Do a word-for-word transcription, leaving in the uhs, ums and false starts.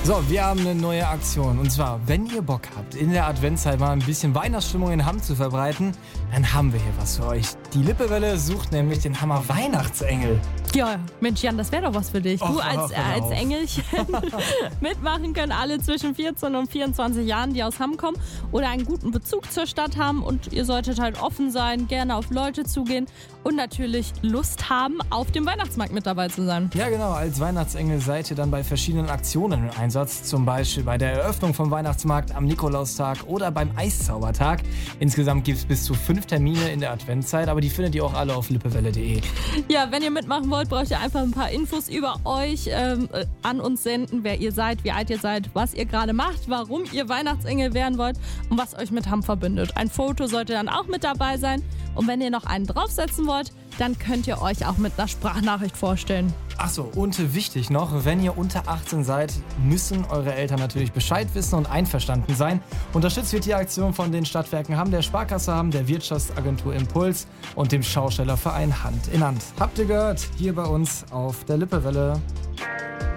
So, wir haben eine neue Aktion. Und zwar, wenn ihr Bock habt, in der Adventszeit mal ein bisschen Weihnachtsstimmung in Hamm zu verbreiten, dann haben wir hier was für euch. Die Lippewelle sucht nämlich den Hammer Weihnachtsengel. Ja, Mensch Jan, das wäre doch was für dich. Och, du als, ach, äh, hör als auf. Engelchen. Mitmachen können alle zwischen vierzehn und vierundzwanzig Jahren, die aus Hamm kommen oder einen guten Bezug zur Stadt haben. Und ihr solltet halt offen sein, gerne auf Leute zugehen und natürlich Lust haben, auf dem Weihnachtsmarkt mit dabei zu sein. Ja genau, als Weihnachtsengel seid ihr dann bei verschiedenen Aktionen im Einsatz. Zum Beispiel bei der Eröffnung vom Weihnachtsmarkt am Nikolaustag oder beim Eiszaubertag. Insgesamt gibt es bis zu fünf Termine in der Adventszeit, aber die findet ihr auch alle auf lippewelle punkt de. Ja, wenn ihr mitmachen wollt, braucht ihr einfach ein paar Infos über euch ähm, äh, an uns senden, wer ihr seid, wie alt ihr seid, was ihr gerade macht, warum ihr Weihnachtsengel werden wollt und was euch mit Hamm verbindet. Ein Foto sollte dann auch mit dabei sein. Und wenn ihr noch einen draufsetzen wollt, dann könnt ihr euch auch mit einer Sprachnachricht vorstellen. Achso, und wichtig noch, wenn ihr unter achtzehn seid, müssen eure Eltern natürlich Bescheid wissen und einverstanden sein. Unterstützt wird die Aktion von den Stadtwerken Hamm, der Sparkasse Hamm, der Wirtschaftsagentur Impuls und dem Schaustellerverein Hand in Hand. Habt ihr gehört? Hier bei uns auf der Lippewelle.